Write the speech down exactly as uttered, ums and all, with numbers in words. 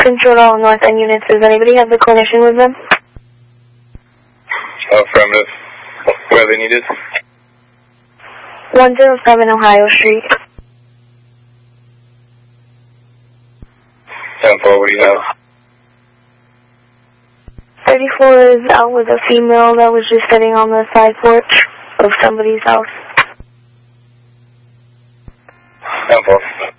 Control North End units. Does anybody have the clinician with them? Affirmative. Where are they needed? one oh seven Ohio Street. ten four, what do you have? thirty-four is out with a female that was just sitting on the side porch of somebody's house. ten four.